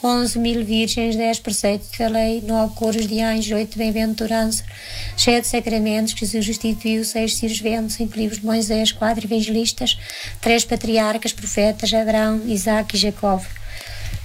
11.000 virgens, 10 preceitos da lei, 9 coros de anjos, 8 bem-aventuranças, 7 sacramentos que Jesus instituiu, 6 círios ventos, 5 livros de Moisés, 4 evangelistas, 3 patriarcas, profetas, Abraão, Isaac e Jacó.